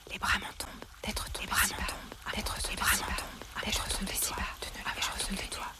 Les bras m'en tombent, d'être tombé si bas, d'être tombé si bas, de ne jamais retrouver toi.